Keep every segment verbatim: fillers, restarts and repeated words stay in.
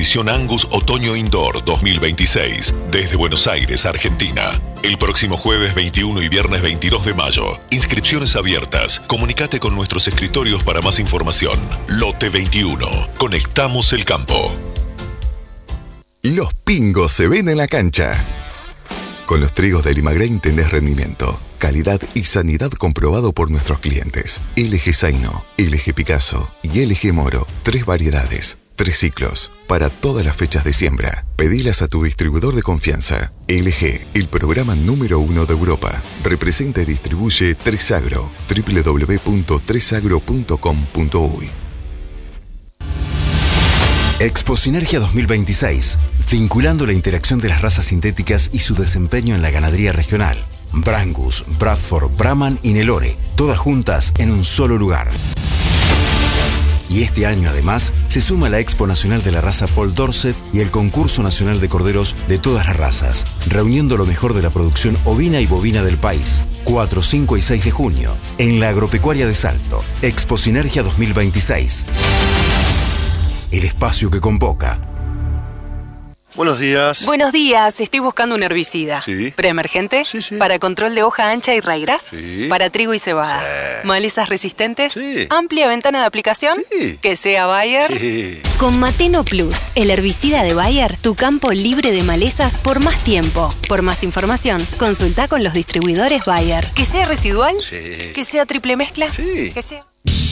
Exposición Angus Otoño Indoor dos mil veintiséis, desde Buenos Aires, Argentina. El próximo jueves veintiuno y viernes veintidós de mayo. Inscripciones abiertas. Comunicate con nuestros escritorios para más información. Lote veintiuno. Conectamos el campo. Los pingos se ven en la cancha. Con los trigos de Limagrain tenés rendimiento, calidad y sanidad comprobado por nuestros clientes. L G Zaino, L G Picasso y L G Moro. Tres variedades, tres ciclos, para todas las fechas de siembra. Pedilas a tu distribuidor de confianza. L G, el programa número uno de Europa. Representa y distribuye tres agro. doble u doble u doble u punto tres agro punto com punto uy. Expo Sinergia dos mil veintiséis, vinculando la interacción de las razas sintéticas y su desempeño en la ganadería regional. Brangus, Bradford, Brahman y Nelore, todas juntas en un solo lugar. Y este año además se suma la Expo Nacional de la Raza Paul Dorset y el Concurso Nacional de Corderos de todas las razas, reuniendo lo mejor de la producción ovina y bovina del país. cuatro, cinco y seis de junio, en la Agropecuaria de Salto. Expo Sinergia dos mil veintiséis. El espacio que convoca. Buenos días. Buenos días, estoy buscando un herbicida. Sí. ¿Preemergente? Sí, sí. ¿Para control de hoja ancha y raigras? Sí. ¿Para trigo y cebada? Sí. ¿Malezas resistentes? Sí. ¿Amplia ventana de aplicación? Sí. ¿Que sea Bayer? Sí. Con Mateno Plus, el herbicida de Bayer, tu campo libre de malezas por más tiempo. Por más información, consulta con los distribuidores Bayer. ¿Que sea residual? Sí. ¿Que sea triple mezcla? Sí. ¿Que sea...?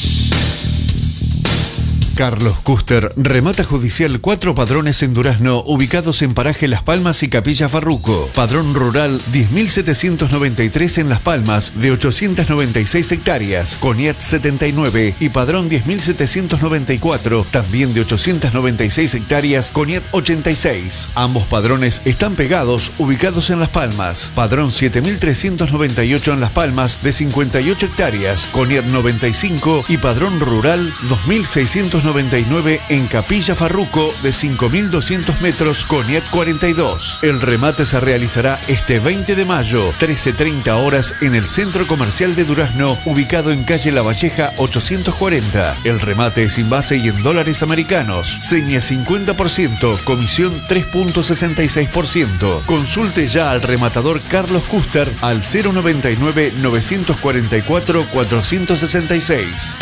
Carlos Custer remata judicial cuatro padrones en Durazno ubicados en paraje Las Palmas y Capilla Farruco. Padrón rural diez mil setecientos noventa y tres en Las Palmas de ochocientas noventa y seis hectáreas, Coniat setenta y nueve, y padrón diez mil setecientos noventa y cuatro, también de ochocientas noventa y seis hectáreas, Coniat ochenta y seis. Ambos padrones están pegados, ubicados en Las Palmas. Padrón siete mil trescientos noventa y ocho en Las Palmas de cincuenta y ocho hectáreas, Coniat noventa y cinco, y padrón rural dos mil seiscientos noventa y nueve en Capilla Farruco de cinco mil doscientos metros, Coniat cuarenta y dos. El remate se realizará este veinte de mayo, trece treinta horas en el Centro Comercial de Durazno, ubicado en calle La Valleja ochocientos cuarenta. El remate es sin base y en dólares americanos. Seña cincuenta por ciento, comisión tres punto sesenta y seis por ciento. Consulte ya al rematador Carlos Custer al cero noventa y nueve, novecientos cuarenta y cuatro, cuatrocientos sesenta y seis.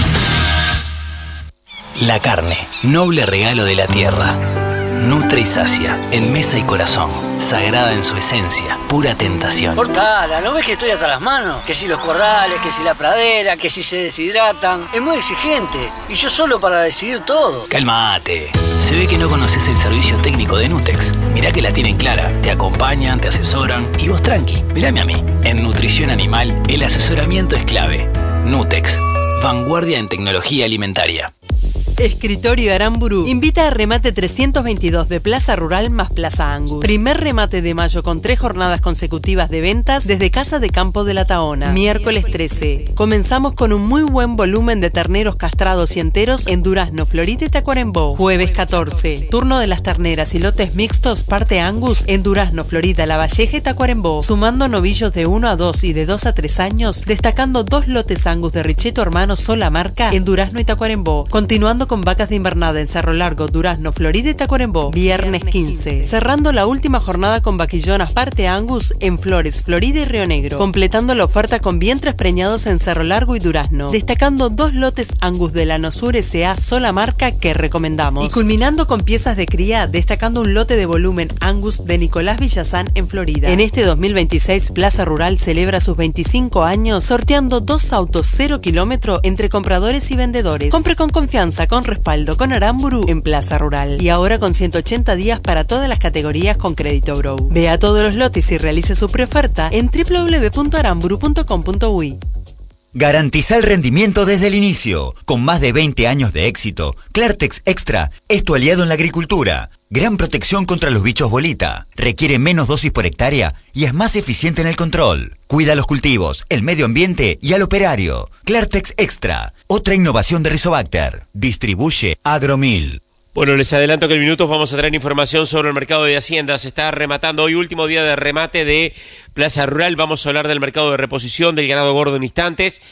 La carne, noble regalo de la tierra. Nutre y sacia, en mesa y corazón. Sagrada en su esencia, pura tentación. Cortala, ¿no ves que estoy hasta las manos? Que si los corrales, que si la pradera, que si se deshidratan. Es muy exigente. Y yo solo para decidir todo. Cálmate. Se ve que no conoces el servicio técnico de Nutex. Mirá que la tienen clara. Te acompañan, te asesoran. Y vos tranqui, mirame a mí. En nutrición animal, el asesoramiento es clave. Nutex, vanguardia en tecnología alimentaria. Escritorio Aramburu invita a remate trescientos veintidós de Plaza Rural más Plaza Angus. Primer remate de mayo con tres jornadas consecutivas de ventas desde Casa de Campo de la Taona. Miércoles trece. Comenzamos con un muy buen volumen de terneros castrados y enteros en Durazno, Florida y Tacuarembó. Jueves catorce. Turno de las terneras y lotes mixtos parte Angus en Durazno, Florida, La Valleja y Tacuarembó. Sumando novillos de uno a dos y de dos a tres años, destacando dos lotes Angus de Richeto Hermanos sola marca en Durazno y Tacuarembó. Continuando con vacas de invernada en Cerro Largo, Durazno, Florida y Tacuarembó. Viernes quince. Cerrando la última jornada con vaquillonas parte Angus en Flores, Florida y Río Negro. Completando la oferta con vientres preñados en Cerro Largo y Durazno. Destacando dos lotes Angus de la Nosur S A sola marca que recomendamos. Y culminando con piezas de cría, destacando un lote de volumen Angus de Nicolás Villazán en Florida. En este dos mil veintiséis, Plaza Rural celebra sus veinticinco años sorteando dos autos cero kilómetro entre compradores y vendedores. Compre con confianza, con respaldo con Aramburu en Plaza Rural. Y ahora con ciento ochenta días para todas las categorías con Crédito Grow. Vea todos los lotes y realice su preoferta en doble u doble u doble u punto aramburu punto com punto uy. Garantiza el rendimiento desde el inicio. Con más de veinte años de éxito, Clartex Extra es tu aliado en la agricultura. Gran protección contra los bichos bolita. Requiere menos dosis por hectárea y es más eficiente en el control. Cuida los cultivos, el medio ambiente y al operario. Clartex Extra, otra innovación de Rizobacter. Distribuye Agromil. Bueno, les adelanto que en minutos vamos a traer información sobre el mercado de Hacienda. Se está rematando hoy, último día de remate de Plaza Rural. Vamos a hablar del mercado de reposición, del ganado gordo en instantes.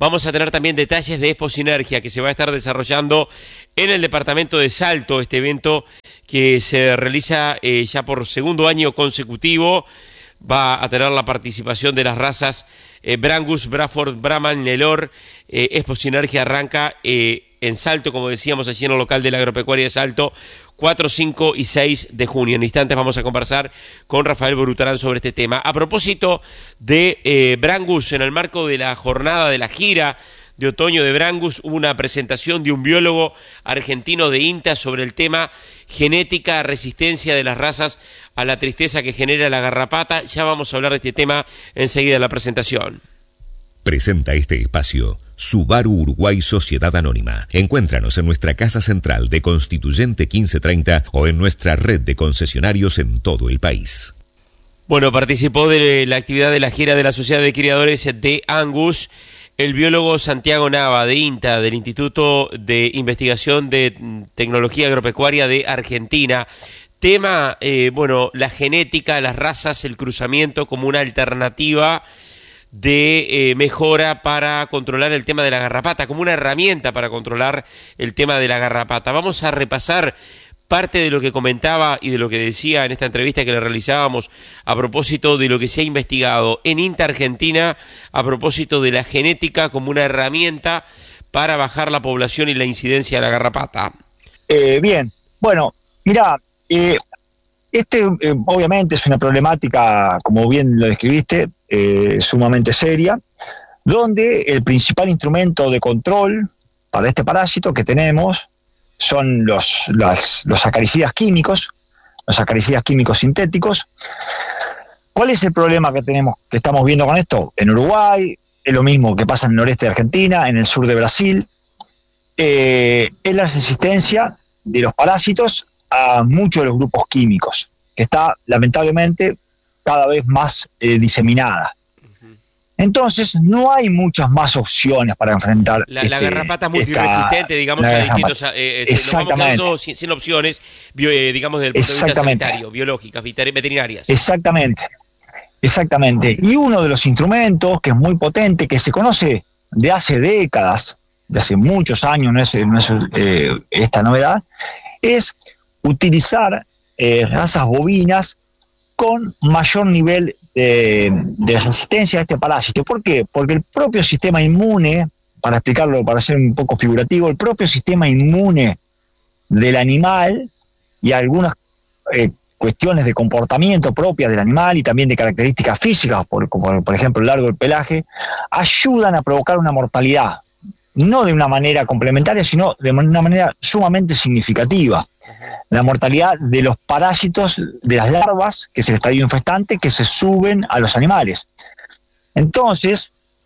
vamos a tener también detalles de Expo Sinergia, que se va a estar desarrollando en el departamento de Salto, este evento que se realiza eh, ya por segundo año consecutivo. Va a tener la participación de las razas eh, Brangus, Bradford, Brahman, Nelor. Eh, Expo Sinergia arranca eh, en Salto, como decíamos, allí en el local de la Agropecuaria de Salto, cuatro, cinco y seis de junio. En instantes vamos a conversar con Rafael Borutarán sobre este tema. A propósito de eh, Brangus, en el marco de la jornada de la gira de otoño de Brangus, hubo una presentación de un biólogo argentino de INTA sobre el tema genética, resistencia de las razas a la tristeza que genera la garrapata. Ya vamos a hablar de este tema enseguida en la presentación. Presenta este espacio Subaru Uruguay Sociedad Anónima. Encuéntranos en nuestra casa central de Constituyente quince treinta o en nuestra red de concesionarios en todo el país. Bueno, participó de la actividad de la gira de la Sociedad de Criadores de Angus el biólogo Santiago Nava, de INTA, del Instituto de Investigación de Tecnología Agropecuaria de Argentina. Tema, eh, bueno, la genética, las razas, el cruzamiento como una alternativa de eh, mejora para controlar el tema de la garrapata, como una herramienta para controlar el tema de la garrapata. Vamos a repasar parte de lo que comentaba y de lo que decía en esta entrevista que le realizábamos a propósito de lo que se ha investigado en INTA Argentina a propósito de la genética como una herramienta para bajar la población y la incidencia de la garrapata. Eh, bien, bueno, mirá, eh, este eh, obviamente es una problemática, como bien lo describiste, eh, sumamente seria, donde el principal instrumento de control para este parásito que tenemos son los, los, los acaricidas químicos, los acaricidas químicos sintéticos. ¿Cuál es el problema que tenemos, que estamos viendo con esto? En Uruguay, es lo mismo que pasa en el noreste de Argentina, en el sur de Brasil, eh, es la resistencia de los parásitos a muchos de los grupos químicos, que está lamentablemente cada vez más eh, diseminada. Entonces, no hay muchas más opciones para enfrentar La, este, la garrapata es multiresistente, digamos, a distintos... Eh, eh, nos vamos quedando sin, sin opciones, bio, eh, digamos, desde el punto de vista sanitario, biológicas, veterinarias. Exactamente, exactamente. Y uno de los instrumentos que es muy potente, que se conoce de hace décadas, de hace muchos años, no es, no es eh, esta novedad, es utilizar eh, razas bovinas con mayor nivel de, de resistencia a este parásito. ¿Por qué? Porque el propio sistema inmune, para explicarlo, para ser un poco figurativo, el propio sistema inmune del animal y algunas eh, cuestiones de comportamiento propias del animal y también de características físicas, por, como por ejemplo el largo del pelaje, ayudan a provocar una mortalidad, no de una manera complementaria, sino de una manera sumamente significativa. La mortalidad de los parásitos, de las larvas, que es el estadio infestante, que se suben a los animales. Entonces,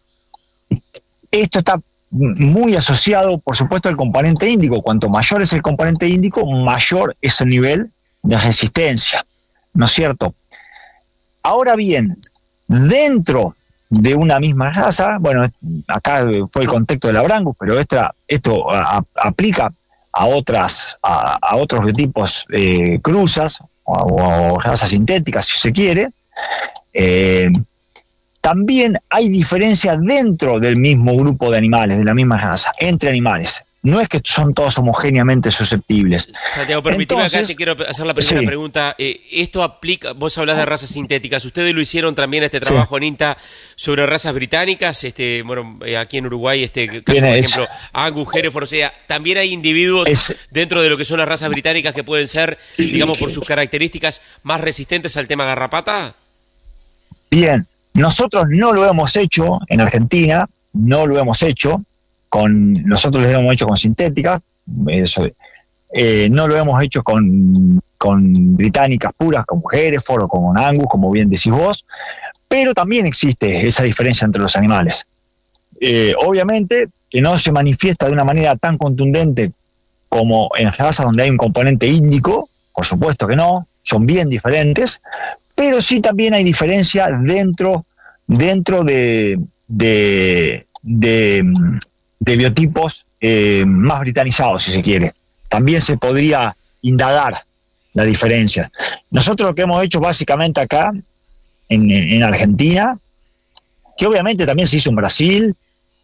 esto está muy asociado, por supuesto, al componente índico. Cuanto mayor es el componente índico, mayor es el nivel de resistencia, ¿no es cierto? Ahora bien, dentro de una misma raza, bueno, acá fue el contexto de la Brangus, pero esta, esto a, a, aplica a otras a, a otros biotipos eh, cruzas o, o razas sintéticas, si se quiere. Eh, también hay diferencia dentro del mismo grupo de animales, de la misma raza, entre animales. No es que son todos homogéneamente susceptibles. Santiago, permíteme, acá te quiero hacer la primera sí. pregunta. Eh, esto aplica, vos hablás de razas sintéticas, ¿ustedes lo hicieron también este trabajo sí. en INTA sobre razas británicas? Este, bueno, eh, aquí en Uruguay, este caso, Bien, por ejemplo, Angus, Hereford, o sea, también hay individuos es, dentro de lo que son las razas británicas que pueden ser, digamos, por sus características, más resistentes al tema garrapata. Bien, nosotros no lo hemos hecho en Argentina, no lo hemos hecho. Con, nosotros lo hemos hecho con sintéticas, eso, eh, no lo hemos hecho con, con británicas puras como Hereford o con Angus, como bien decís vos, pero también existe esa diferencia entre los animales. Eh, obviamente que no se manifiesta de una manera tan contundente como en razas donde hay un componente índico, por supuesto que no, son bien diferentes, pero sí también hay diferencia dentro, dentro de... de, de de biotipos eh, más britanizados, si se quiere. También se podría indagar la diferencia. Nosotros lo que hemos hecho básicamente acá, en, en Argentina, que obviamente también se hizo en Brasil,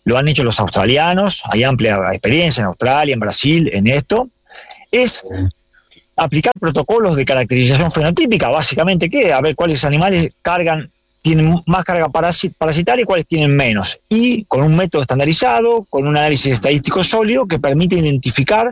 lo han hecho los australianos, hay amplia experiencia en Australia, en Brasil, en esto, es aplicar protocolos de caracterización fenotípica, básicamente, ¿qué? A ver cuáles animales cargan, tienen más carga parasitaria y cuáles tienen menos. Y con un método estandarizado, con un análisis estadístico sólido que permite identificar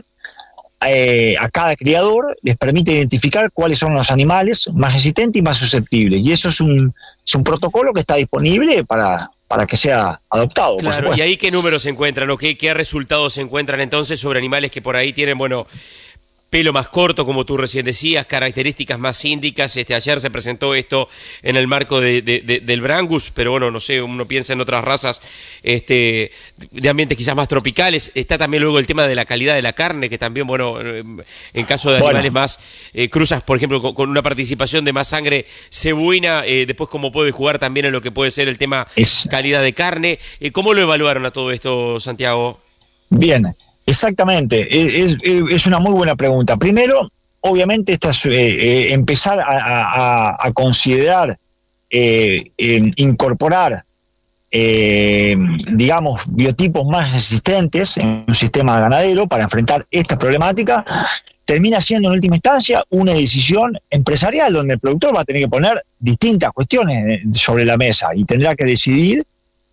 eh, a cada criador, les permite identificar cuáles son los animales más resistentes y más susceptibles. Y eso es un, es un protocolo que está disponible para... para que sea adoptado. Claro, ¿y ahí qué números se encuentran o qué, qué resultados se encuentran entonces sobre animales que por ahí tienen, bueno, pelo más corto, como tú recién decías, características más síndicas? Este, ayer se presentó esto en el marco de, de, de, del Brangus, pero bueno, no sé, uno piensa en otras razas este, de ambientes quizás más tropicales. Está también luego el tema de la calidad de la carne, que también, bueno, en caso de bueno. animales más eh, cruzas, por ejemplo, con, con una participación de más sangre cebuina, eh, después cómo puede jugar también en lo que puede ser el tema es... calidad de carne. Eh, ¿Cómo lo evaluaron a todo esto, Santiago? Bien. Exactamente, es, es, es una muy buena pregunta. Primero, obviamente, esta es, eh, eh, empezar a, a, a considerar, eh, eh, incorporar, eh, digamos, biotipos más resistentes en un sistema ganadero para enfrentar esta problemática, termina siendo en última instancia una decisión empresarial donde el productor va a tener que poner distintas cuestiones sobre la mesa y tendrá que decidir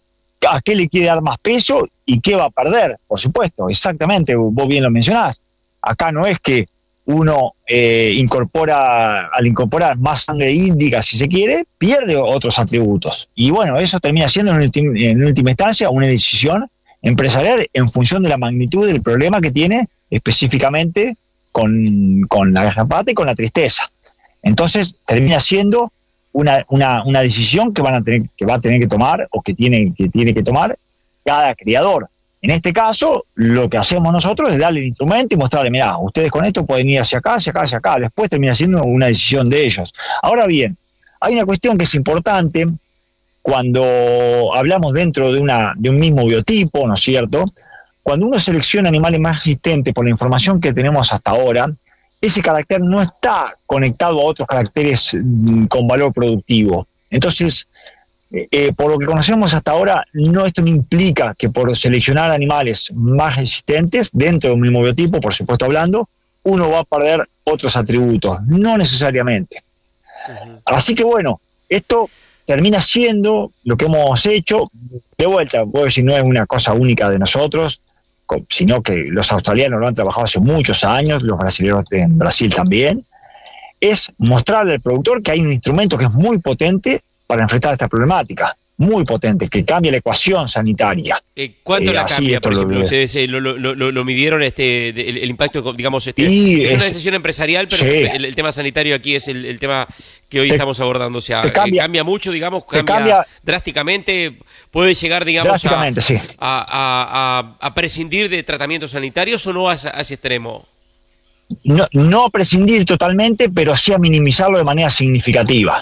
a qué le quiere dar más peso y qué va a perder, por supuesto, exactamente, vos bien lo mencionás. Acá no es que uno eh, incorpora, al incorporar más sangre índica, si se quiere, pierde otros atributos. Y bueno, eso termina siendo en, ultim, en última instancia una decisión empresarial en función de la magnitud del problema que tiene específicamente con, con la garrapata y con la tristeza. Entonces termina siendo Una, una, una decisión que van a tener que va a tener que tomar o que tiene, que tiene que tomar cada criador. En este caso, lo que hacemos nosotros es darle el instrumento y mostrarle, mirá, ustedes con esto pueden ir hacia acá, hacia acá, hacia acá. Después termina siendo una decisión de ellos. Ahora bien, hay una cuestión que es importante cuando hablamos dentro de, una, de un mismo biotipo, ¿no es cierto? Cuando uno selecciona animales más resistentes por la información que tenemos hasta ahora, ese carácter no está conectado a otros caracteres con valor productivo. Entonces, eh, por lo que conocemos hasta ahora, no esto no implica que por seleccionar animales más resistentes, dentro de un mismo biotipo, por supuesto hablando, uno va a perder otros atributos. No necesariamente. Uh-huh. Así que bueno, esto termina siendo lo que hemos hecho. De vuelta, puedo decir, no es una cosa única de nosotros, sino que los australianos lo han trabajado hace muchos años, los brasileños en Brasil también, es mostrarle al productor que hay un instrumento que es muy potente para enfrentar esta problemática, muy potente, que cambia la ecuación sanitaria. Eh, ¿Cuánto eh, la cambia, por ejemplo? Lo, Ustedes eh, lo, lo, lo, lo midieron, este, el, el impacto, digamos, este, es, es una decisión empresarial, pero sí. el, el tema sanitario aquí es el, el tema que hoy te, estamos abordando. O sea, cambia, eh, cambia mucho, digamos, cambia, cambia drásticamente, puede llegar, digamos, a, sí. a, a, a, a prescindir de tratamientos sanitarios o no a, a ese extremo. No, no prescindir totalmente, pero sí a minimizarlo de manera significativa.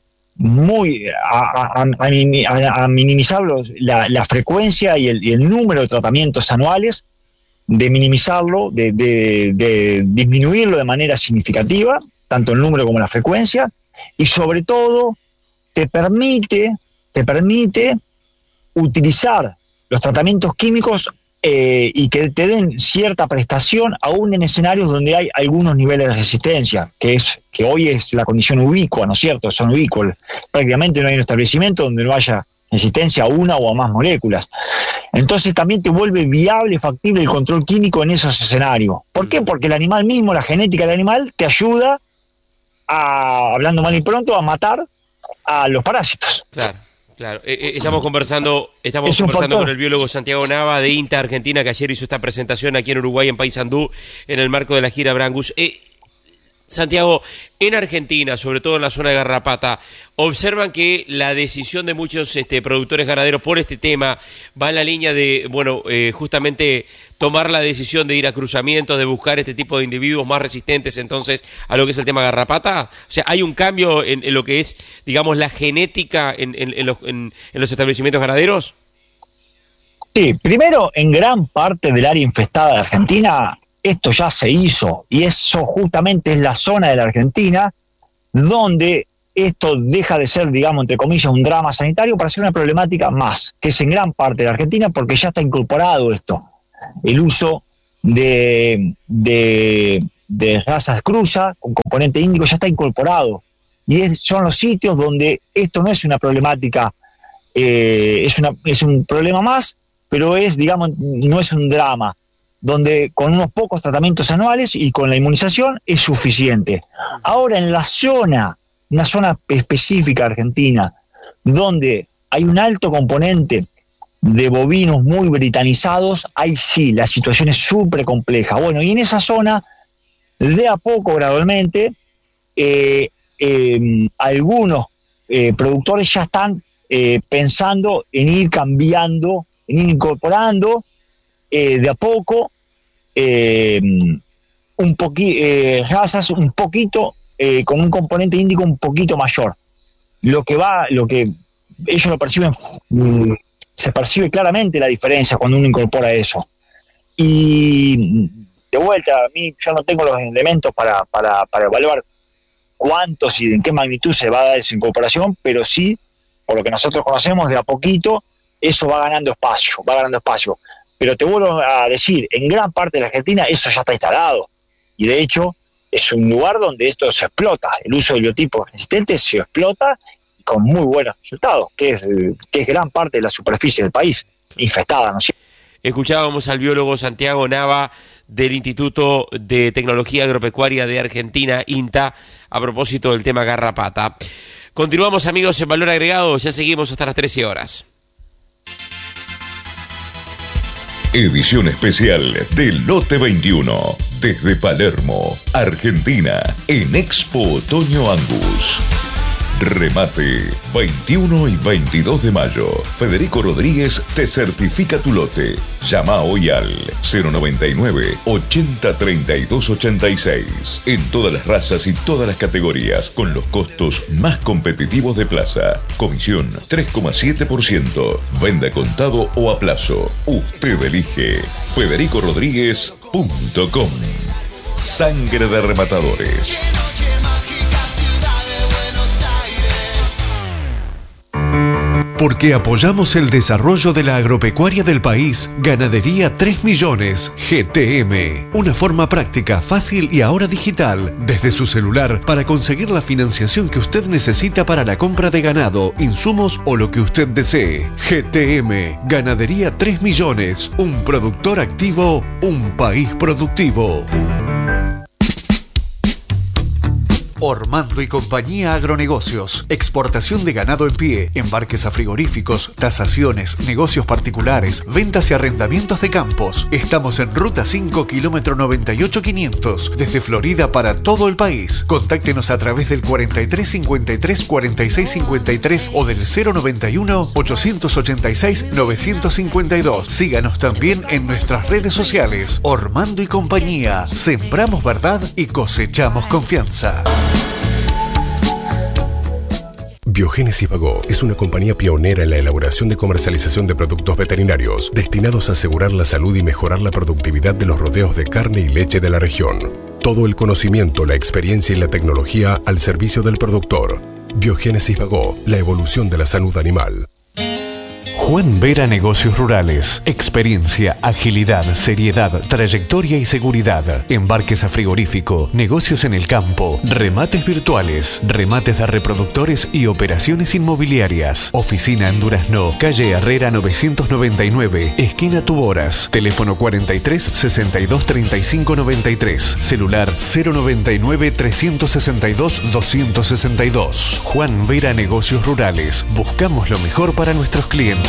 Muy a, a, a, a minimizar los, la, la frecuencia y el, y el número de tratamientos anuales, de minimizarlo, de, de, de disminuirlo de manera significativa, tanto el número como la frecuencia, y sobre todo te permite, te permite utilizar los tratamientos químicos eh, y que te den cierta prestación aún en escenarios donde hay algunos niveles de resistencia, que es que hoy es la condición ubicua, ¿no es cierto? Son ubícuos. Prácticamente no hay un establecimiento donde no haya resistencia a una o a más moléculas. Entonces también te vuelve viable y factible el control químico en esos escenarios. ¿Por qué? Porque el animal mismo, la genética del animal, te ayuda a, hablando mal y pronto, a matar a los parásitos. Claro. Claro, eh, estamos conversando, estamos conversando con el biólogo Santiago Nava de INTA Argentina, que ayer hizo esta presentación aquí en Uruguay, en Paysandú, en el marco de la gira Brangus. Eh, Santiago, en Argentina, sobre todo en la zona de Garrapata, observan que la decisión de muchos este, productores ganaderos por este tema va en la línea de, bueno, eh, justamente tomar la decisión de ir a cruzamientos, de buscar este tipo de individuos más resistentes entonces a lo que es el tema garrapata. O sea, ¿hay un cambio en, en lo que es, digamos, la genética en, en, en, los, en, en los establecimientos ganaderos? Sí, primero, en gran parte del área infestada de Argentina, esto ya se hizo, y eso justamente es la zona de la Argentina donde esto deja de ser, digamos, entre comillas, un drama sanitario para ser una problemática más, que es en gran parte de la Argentina, porque ya está incorporado esto, el uso de, de, de razas cruza con componente índico ya está incorporado, y es, son los sitios donde esto no es una problemática, eh, es, una, es un problema más, pero es, digamos, no es un drama, donde con unos pocos tratamientos anuales y con la inmunización es suficiente. Ahora en la zona, una zona específica argentina, donde hay un alto componente de bovinos muy britanizados, ahí sí, la situación es súper compleja. Bueno, y en esa zona, de a poco, gradualmente, eh, eh, algunos eh, productores ya están eh, pensando en ir cambiando, en ir incorporando eh, de a poco eh, un poqui- eh, razas un poquito Eh, con un componente índico un poquito mayor. Lo que va, lo que ellos lo perciben, mm, se percibe claramente la diferencia cuando uno incorpora eso. Y de vuelta, a mí yo no tengo los elementos para, para, para evaluar cuántos y en qué magnitud se va a dar esa incorporación, pero sí, por lo que nosotros conocemos, de a poquito, eso va ganando espacio, va ganando espacio. Pero te vuelvo a decir, en gran parte de la Argentina eso ya está instalado. Y de hecho, es un lugar donde esto se explota, el uso de biotipos resistentes se explota con muy buenos resultados, que es, que es gran parte de la superficie del país infestada, ¿no es cierto? Escuchábamos al biólogo Santiago Nava del Instituto de Tecnología Agropecuaria de Argentina, INTA, a propósito del tema garrapata. Continuamos, amigos, en Valor Agregado, ya seguimos hasta las trece horas. Edición especial del Lote veintiuno, desde Palermo, Argentina, en Expo Otoño Angus. Remate veintiuno y veintidós de mayo. Federico Rodríguez te certifica tu lote. Llama hoy al cero noventa y nueve, ochenta, treinta y dos, ochenta y seis. En todas las razas y todas las categorías, con los costos más competitivos de plaza. Comisión tres coma siete por ciento. Venda contado o a plazo. Usted elige. federico rodríguez punto com. Sangre de rematadores. Porque apoyamos el desarrollo de la agropecuaria del país, Ganadería tres millones, G T M. Una forma práctica, fácil y ahora digital, desde su celular, para conseguir la financiación que usted necesita para la compra de ganado, insumos o lo que usted desee. G T M, Ganadería tres millones, un productor activo, un país productivo. Ormando y Compañía Agronegocios. Exportación de ganado en pie, embarques a frigoríficos, tasaciones, negocios particulares, ventas y arrendamientos de campos. Estamos en Ruta cinco, kilómetro noventa y ocho quinientos, desde Florida para todo el país. Contáctenos a través del cuarenta y tres cincuenta y tres cuarenta y seis cincuenta y tres o del cero noventa y uno, ochocientos ochenta y seis, novecientos cincuenta y dos. Síganos también en nuestras redes sociales. Ormando y Compañía. Sembramos verdad y cosechamos confianza. Biogénesis Bagó es una compañía pionera en la elaboración y comercialización de productos veterinarios destinados a asegurar la salud y mejorar la productividad de los rodeos de carne y leche de la región. Todo el conocimiento, la experiencia y la tecnología al servicio del productor. Biogénesis Bagó, la evolución de la salud animal. Juan Vera Negocios Rurales. Experiencia, agilidad, seriedad, trayectoria y seguridad. Embarques a frigorífico, negocios en el campo, remates virtuales, remates de reproductores y operaciones inmobiliarias. Oficina en Durazno, calle Herrera novecientos noventa y nueve, esquina Tuboras. Teléfono cuarenta y tres, sesenta y dos, treinta y cinco, noventa y tres. Celular cero noventa y nueve, trescientos sesenta y dos, doscientos sesenta y dos. Juan Vera Negocios Rurales. Buscamos lo mejor para nuestros clientes.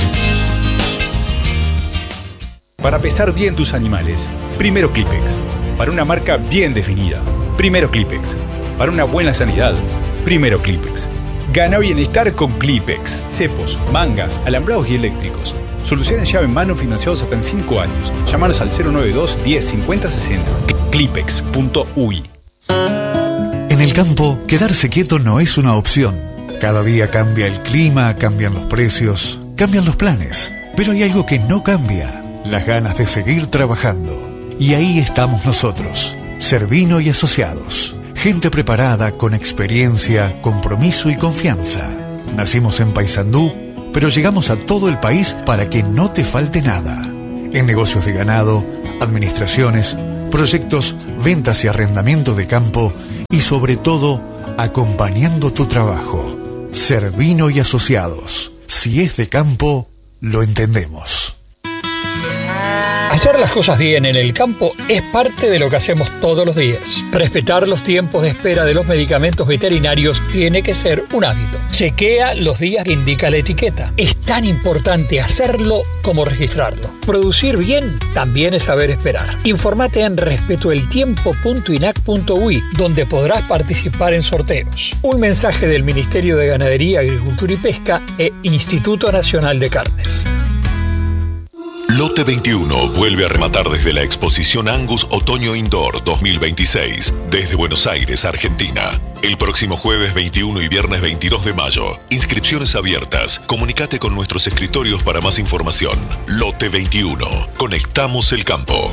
Para pesar bien tus animales, primero Clipex. Para una marca bien definida, primero Clipex. Para una buena sanidad, primero Clipex. Gana bienestar con Clipex. Cepos, mangas, alambrados y eléctricos. Soluciones llave en mano financiados hasta en cinco años. Llámanos al cero noventa y dos, diez, cincuenta, sesenta. clipex punto u i. En el campo, quedarse quieto no es una opción. Cada día cambia el clima, cambian los precios, cambian los planes. Pero hay algo que no cambia: las ganas de seguir trabajando. Y ahí estamos nosotros, Servino y Asociados. Gente preparada, con experiencia, compromiso y confianza. Nacimos en Paysandú, pero llegamos a todo el país para que no te falte nada. En negocios de ganado, administraciones, proyectos, ventas y arrendamiento de campo y sobre todo, acompañando tu trabajo. Servino y Asociados. Si es de campo, lo entendemos. Hacer las cosas bien en el campo es parte de lo que hacemos todos los días. Respetar los tiempos de espera de los medicamentos veterinarios tiene que ser un hábito. Chequea los días que indica la etiqueta. Es tan importante hacerlo como registrarlo. Producir bien también es saber esperar. Infórmate en respetoeltiempo punto inac punto uy, donde podrás participar en sorteos. Un mensaje del Ministerio de Ganadería, Agricultura y Pesca e Instituto Nacional de Carnes. Lote veintiuno vuelve a rematar desde la exposición Angus Otoño Indoor dos mil veintiséis, desde Buenos Aires, Argentina. El próximo jueves veintiuno y viernes veintidós de mayo. Inscripciones abiertas. Comunicate con nuestros escritorios para más información. Lote veintiuno. Conectamos el campo.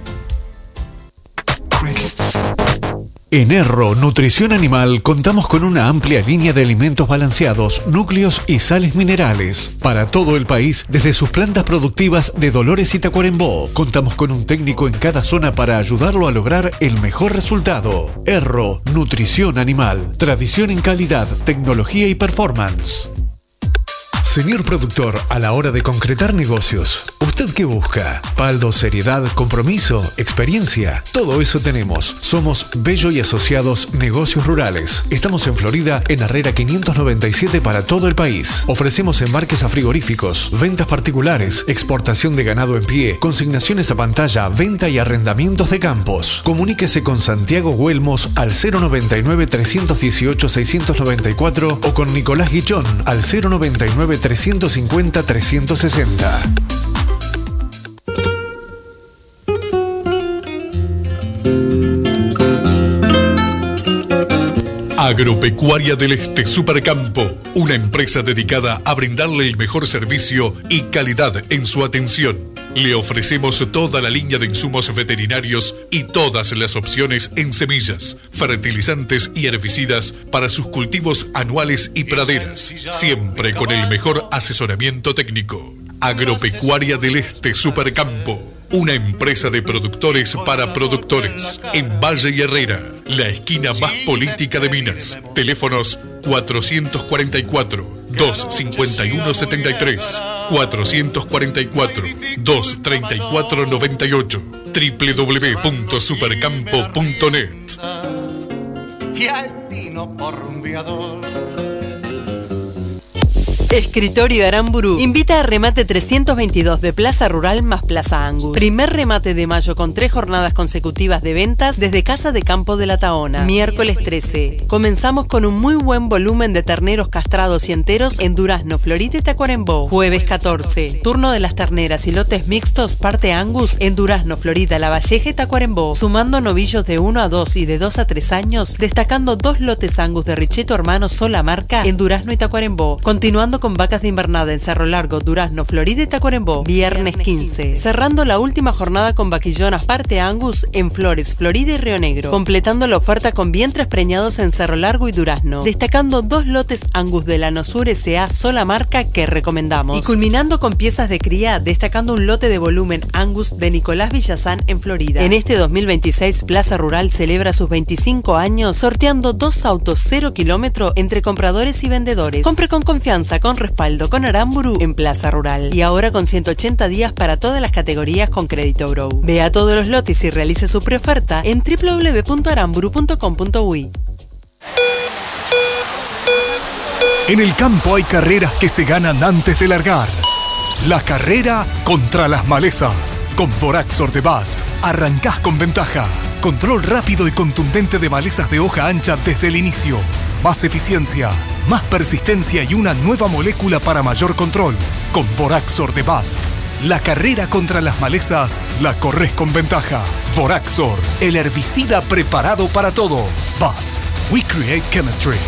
En Erro Nutrición Animal contamos con una amplia línea de alimentos balanceados, núcleos y sales minerales para todo el país, desde sus plantas productivas de Dolores y Tacuarembó. Contamos con un técnico en cada zona para ayudarlo a lograr el mejor resultado. Erro Nutrición Animal, tradición en calidad, tecnología y performance. Señor productor, a la hora de concretar negocios, ¿usted qué busca? Paldo, seriedad, compromiso, experiencia. Todo eso tenemos. Somos Bello y Asociados Negocios Rurales. Estamos en Florida, en Herrera quinientos noventa y siete para todo el país. Ofrecemos embarques a frigoríficos, ventas particulares, exportación de ganado en pie, consignaciones a pantalla, venta y arrendamientos de campos. Comuníquese con Santiago Huelmos al cero noventa y nueve, trescientos dieciocho, seiscientos noventa y cuatro o con Nicolás Guichón al cero noventa y nueve, trescientos cincuenta, trescientos sesenta. Agropecuaria del Este Supercampo, una empresa dedicada a brindarle el mejor servicio y calidad en su atención. Le ofrecemos toda la línea de insumos veterinarios y todas las opciones en semillas, fertilizantes y herbicidas para sus cultivos anuales y praderas, siempre con el mejor asesoramiento técnico. Agropecuaria del Este Supercampo, una empresa de productores para productores, en Valle y Herrera, la esquina más política de Minas. Teléfonos cuatrocientos cuarenta y cuatro, doscientos cincuenta y uno setenta y tres, cuatrocientos cuarenta y cuatro, doscientos treinta y cuatro noventa y ocho, doble u doble u doble u punto supercampo punto net. Y al tino por rumbeador. Escritorio Aramburu invita a remate trescientos veintidós de Plaza Rural más Plaza Angus. Primer remate de mayo con tres jornadas consecutivas de ventas desde Casa de Campo de la Taona. Miércoles trece. Comenzamos con un muy buen volumen de terneros castrados y enteros en Durazno, Florida y Tacuarembó. Jueves catorce. Turno de las terneras y lotes mixtos parte Angus en Durazno, Florida, La Valleja y Tacuarembó. Sumando novillos de uno a dos y de dos a tres años, destacando dos lotes Angus de Richeto Hermano sola marca en Durazno y Tacuarembó. Continuando con vacas de invernada en Cerro Largo, Durazno, Florida y Tacuarembó. Viernes quince. Cerrando la última jornada con vaquillonas parte Angus en Flores, Florida y Río Negro. Completando la oferta con vientres preñados en Cerro Largo y Durazno. Destacando dos lotes Angus de la Nosur S A sola marca que recomendamos. Y culminando con piezas de cría, destacando un lote de volumen Angus de Nicolás Villazán en Florida. En este dos mil veintiséis, Plaza Rural celebra sus veinticinco años sorteando dos autos cero kilómetro entre compradores y vendedores. Compre con confianza, con respaldo con Aramburu en Plaza Rural. Y ahora con ciento ochenta días para todas las categorías con crédito Bro. Vea todos los lotes y realice su preoferta en doble u doble u doble u punto aramburu punto com punto uy. En el campo hay carreras que se ganan antes de largar. La carrera contra las malezas. Con Voraxor de B A S F arrancás con ventaja. Control rápido y contundente de malezas de hoja ancha desde el inicio. Más eficiencia, más persistencia y una nueva molécula para mayor control. Con Voraxor de B A S F, la carrera contra las malezas la corres con ventaja. Voraxor, el herbicida preparado para todo. B A S F, we create chemistry.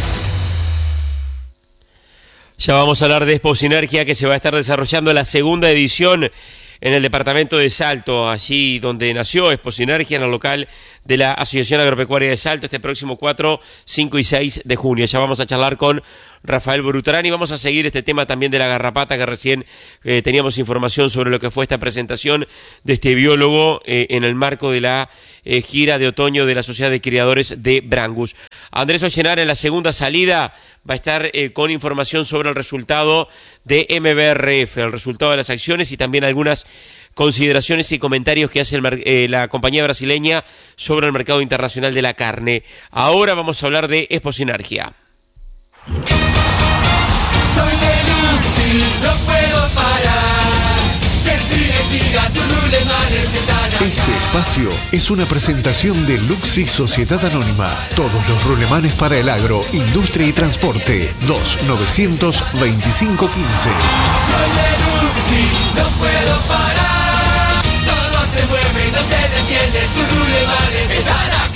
Ya vamos a hablar de Exposinergia, que se va a estar desarrollando la segunda edición en el departamento de Salto, allí donde nació Expo Sinergia, en el local de la Asociación Agropecuaria de Salto, este próximo cuatro, cinco y seis de junio. Ya vamos a charlar con Rafael Borutarán y vamos a seguir este tema también de la garrapata, que recién eh, teníamos información sobre lo que fue esta presentación de este biólogo eh, en el marco de la eh, gira de otoño de la Sociedad de Criadores de Brangus. Andrés Ollenar en la segunda salida va a estar eh, con información sobre el resultado de M B R F, el resultado de las acciones y también algunas consideraciones y comentarios que hace el, eh, la compañía brasileña sobre el mercado internacional de la carne. Ahora vamos a hablar de Expo Sinergia. Soy de Luxi, no puedo parar. Que sigue, siga, tu rulemanes están acá. Este espacio es una presentación de Luxi Sociedad Anónima. Todos los rulemanes para el agro, industria y transporte. dos novecientos veinticinco quince. Soy de Luxi, no puedo parar. Todo se mueve, no se detiene. Tus rulemanes están acá.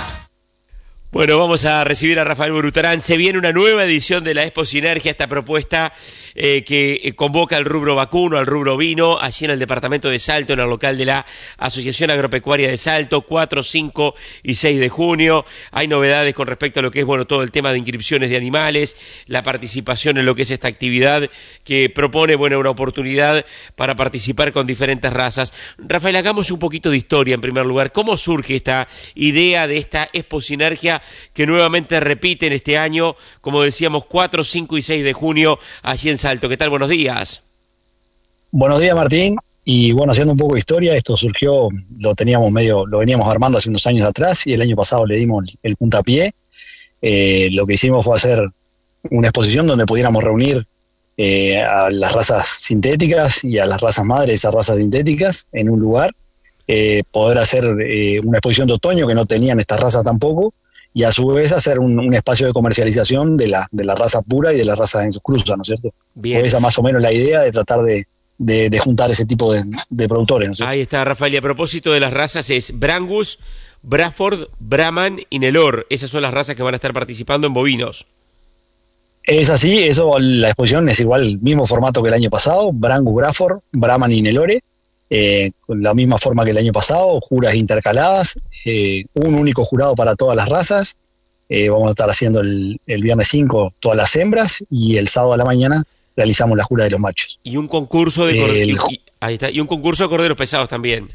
Bueno, vamos a recibir a Rafael Borutarán. Se viene una nueva edición de la Expo Sinergia, esta propuesta eh, que convoca al rubro vacuno, al rubro vino, allí en el departamento de Salto, en el local de la Asociación Agropecuaria de Salto, cuatro, cinco y seis de junio. Hay novedades con respecto a lo que es, bueno, todo el tema de inscripciones de animales, la participación en lo que es esta actividad que propone, bueno, una oportunidad para participar con diferentes razas. Rafael, hagamos un poquito de historia en primer lugar. ¿Cómo surge esta idea de esta Expo Sinergia que nuevamente repiten este año, como decíamos, cuatro, cinco y seis de junio, allí en Salto? ¿Qué tal? Buenos días. Buenos días, Martín. Y bueno, haciendo un poco de historia, esto surgió, lo teníamos medio, lo veníamos armando hace unos años atrás y el año pasado le dimos el puntapié. Eh, lo que hicimos fue hacer una exposición donde pudiéramos reunir eh, a las razas sintéticas y a las razas madres de esas razas sintéticas en un lugar, eh, poder hacer eh, una exposición de otoño que no tenían estas razas tampoco, y a su vez hacer un, un espacio de comercialización de la, de la raza pura y de la raza en sus cruzas, ¿no es cierto? Bien. Fue esa más o menos la idea de tratar de, de, de juntar ese tipo de, de productores, ¿no es cierto? Ahí está, Rafael, y a propósito de las razas es Brangus, Bradford, Brahman y Nelore. Esas son las razas que van a estar participando en bovinos. Es así, eso, la exposición es igual, el mismo formato que el año pasado, Brangus, Bradford, Brahman y Nelore. Eh, con la misma forma que el año pasado, juras intercaladas, eh, un único jurado para todas las razas. Eh, vamos a estar haciendo el, el viernes cinco todas las hembras y el sábado a la mañana realizamos la jura de los machos. Y un concurso de corderos, el, y, ahí está, y un concurso de corderos pesados también.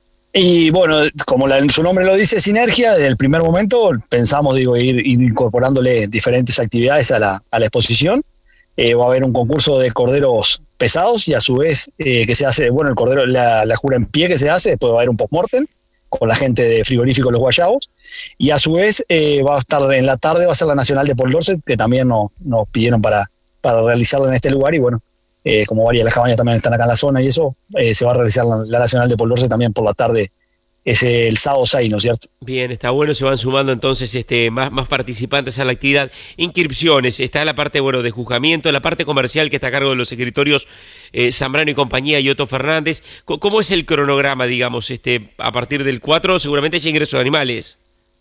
Y bueno, como la, su nombre lo dice, Sinergia, desde el primer momento pensamos, digo, ir, ir incorporándole diferentes actividades a la, a la exposición. Eh, va a haber un concurso de corderos pesados y a su vez eh, que se hace, bueno, el cordero, la, la jura en pie que se hace, después va a haber un post-mortem con la gente de Frigorífico Los Guayabos, y a su vez eh, va a estar en la tarde, va a ser la Nacional de Port Dorset, que también nos, nos pidieron para, para realizarla en este lugar, y bueno, eh, como varias de las cabañas también están acá en la zona y eso, eh, se va a realizar la, la Nacional de Port Dorset también por la tarde. Es el sábado seis, ¿no es cierto? Bien, está bueno, se van sumando entonces este más, más participantes a la actividad. Inscripciones, está la parte, bueno, de juzgamiento, la parte comercial que está a cargo de los escritorios eh, Zambrano y compañía y Otto Fernández. ¿Cómo es el cronograma, digamos, este a partir del cuatro? Seguramente hay ingreso de animales.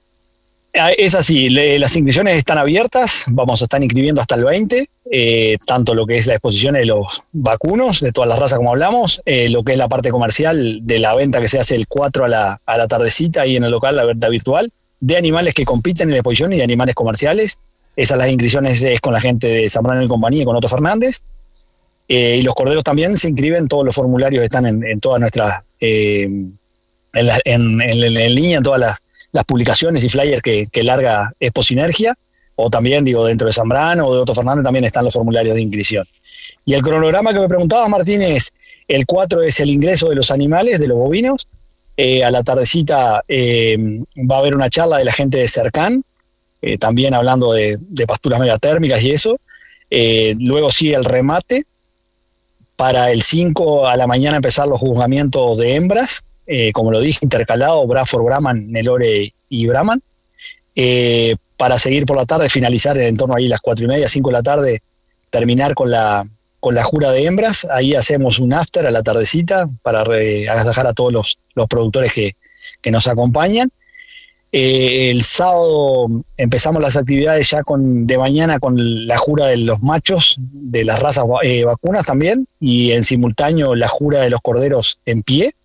Es así, le, las inscripciones están abiertas, vamos a estar inscribiendo hasta el veinte, eh, tanto lo que es la exposición de los vacunos, de todas las razas como hablamos, eh, lo que es la parte comercial de la venta que se hace el cuatro a la, a la tardecita ahí en el local, la venta virtual, de animales que compiten en la exposición y de animales comerciales. Esas las inscripciones es con la gente de Zambrano y compañía y con Otto Fernández. Eh, y los corderos también se inscriben, todos los formularios están en, en todas nuestras, eh, en, la, en, en, en línea, en todas las las publicaciones y flyers que, que larga Expo Sinergia, o también, digo, dentro de Zambrano o de Otto Fernández también están los formularios de inscripción. Y el cronograma que me preguntabas, Martín, es el cuatro es el ingreso de los animales, de los bovinos. Eh, a la tardecita eh, va a haber una charla de la gente de Cercan, eh, también hablando de, de pasturas megatérmicas y eso. Eh, luego sigue el remate. Para el cinco a la mañana empezar los juzgamientos de hembras, Eh, como lo dije, intercalado, Bradford, Brahman, Nelore y Brahman, eh, para seguir por la tarde, finalizar en torno ahí las cuatro y media, cinco de la tarde, terminar con la, con la jura de hembras. Ahí hacemos un after a la tardecita para agasajar a todos los, los productores que, que nos acompañan. Eh, el sábado empezamos las actividades ya con de mañana con la jura de los machos de las razas eh, vacunas también, y en simultáneo la jura de los corderos en pie.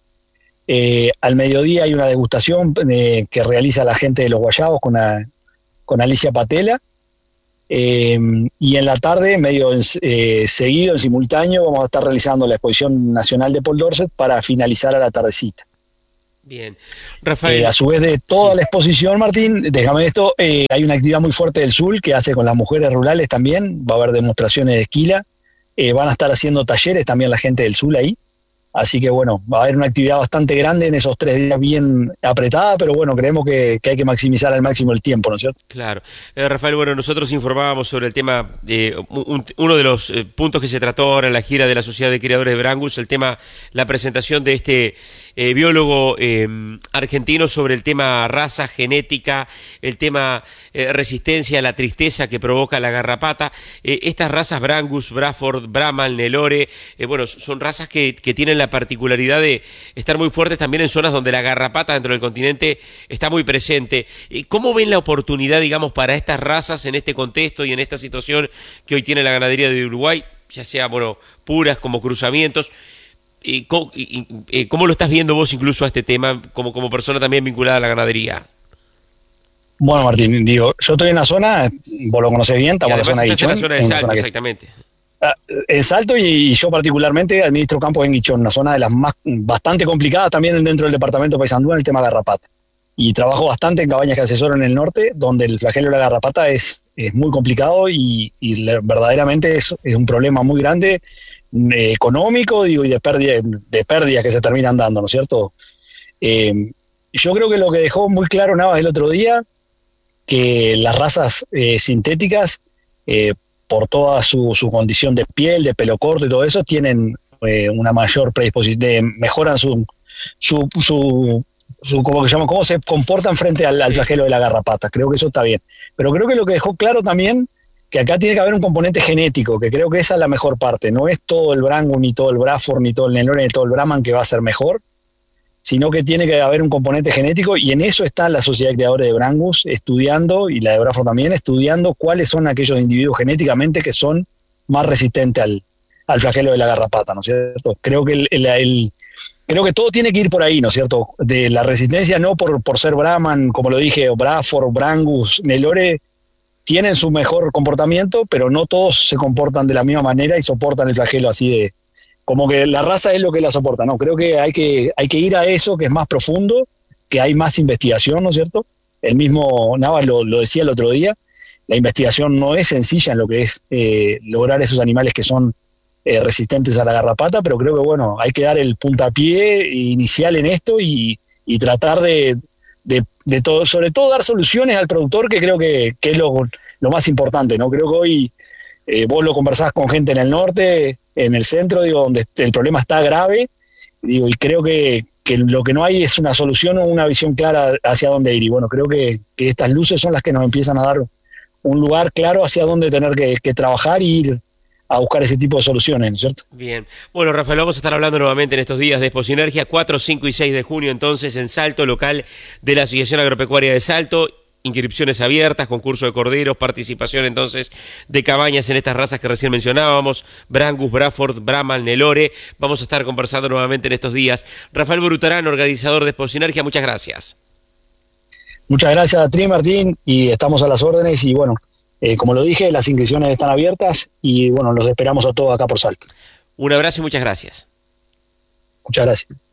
Eh, al mediodía hay una degustación eh, que realiza la gente de los Guayabos con, a, con Alicia Patela. Eh, y en la tarde, medio eh, seguido, en simultáneo, vamos a estar realizando la exposición nacional de Paul Dorset para finalizar a la tardecita. Bien, Rafael. Eh, a su vez de toda sí. la exposición, Martín, déjame esto, eh, hay una actividad muy fuerte del S U L que hace con las mujeres rurales también, va a haber demostraciones de esquila, eh, van a estar haciendo talleres también la gente del S U L ahí. Así que bueno, va a haber una actividad bastante grande en esos tres días, bien apretada, pero bueno, creemos que, que hay que maximizar al máximo el tiempo, ¿no es cierto? Claro. Eh, Rafael, bueno, nosotros informábamos sobre el tema, eh, un, uno de los eh, puntos que se trató ahora en la gira de la Sociedad de Criadores de Brangus, el tema, la presentación de este eh, biólogo eh, argentino sobre el tema raza, genética, el tema eh, resistencia a la tristeza que provoca la garrapata. Eh, estas razas Brangus, Braford, Brahman, Nelore, eh, bueno, son razas que, que tienen la particularidad de estar muy fuertes también en zonas donde la garrapata dentro del continente está muy presente. ¿Cómo ven la oportunidad, digamos, para estas razas en este contexto y en esta situación que hoy tiene la ganadería de Uruguay, ya sea, bueno, puras como cruzamientos? ¿Y cómo, y, y, ¿Cómo lo estás viendo vos incluso a este tema como, como persona también vinculada a la ganadería? Bueno, Martín, digo, yo estoy en la zona, vos lo conocés bien, estamos en la zona de Guichón. En la zona de Salto, que... exactamente. En Salto y, y yo particularmente administro campos en Guichón, una zona de las más bastante complicadas también dentro del departamento de Paysandú en el tema garrapata. Y trabajo bastante en cabañas que asesoro en el norte, donde el flagelo de la garrapata es, es muy complicado y, y le, verdaderamente es, es un problema muy grande, eh, económico, digo, y de pérdidas de pérdidas que se terminan dando, ¿no es cierto? Eh, yo creo que lo que dejó muy claro Navas el otro día, que las razas eh, sintéticas, eh, por toda su, su condición de piel, de pelo corto y todo eso, tienen eh, una mayor predisposición, mejoran su, su, su, su ¿cómo, que llama? cómo se comportan frente al, al flagelo de la garrapata. Creo que eso está bien. Pero creo que lo que dejó claro también, que acá tiene que haber un componente genético, que creo que esa es la mejor parte. No es todo el Brangus, ni todo el Braford, ni todo el Nelore, ni todo el Brahman que va a ser mejor, sino que tiene que haber un componente genético, y en eso está la Sociedad de Criadores de Brangus estudiando, y la de Braford también, estudiando cuáles son aquellos individuos genéticamente que son más resistentes al, al flagelo de la garrapata, ¿no es cierto? Creo que, el, el, el, creo que todo tiene que ir por ahí, ¿no es cierto? De la resistencia no por, por ser Brahman, como lo dije, o Braford, Brangus, Nelore, tienen su mejor comportamiento, pero no todos se comportan de la misma manera y soportan el flagelo así de... como que la raza es lo que la soporta, ¿no? Creo que hay que, hay que ir a eso, que es más profundo, que hay más investigación, ¿no es cierto? El mismo Navas lo, lo decía el otro día, la investigación no es sencilla en lo que es eh, lograr esos animales que son eh, resistentes a la garrapata, pero creo que, bueno, hay que dar el puntapié inicial en esto y, y tratar de, de, de todo, sobre todo dar soluciones al productor, que creo que, que es lo, lo más importante, ¿no? Creo que hoy eh, vos lo conversás con gente en el norte, en el centro, digo, donde el problema está grave, digo, y creo que, que lo que no hay es una solución o una visión clara hacia dónde ir. Y bueno, creo que, que estas luces son las que nos empiezan a dar un lugar claro hacia dónde tener que, que trabajar y ir a buscar ese tipo de soluciones, ¿no es cierto? Bien. Bueno, Rafael, vamos a estar hablando nuevamente en estos días de Expocinergia, cuatro, cinco y seis de junio, entonces, en Salto, local de la Asociación Agropecuaria de Salto. Inscripciones abiertas, concurso de corderos, participación entonces de cabañas en estas razas que recién mencionábamos, Brangus, Braford, Brahman, Nelore. Vamos a estar conversando nuevamente en estos días. Rafael Brutarán, organizador de Expocinergia, muchas gracias. Muchas gracias a ti, Martín, y estamos a las órdenes, y bueno, eh, como lo dije, las inscripciones están abiertas, y bueno, los esperamos a todos acá por Salto. Un abrazo y muchas gracias. Muchas gracias.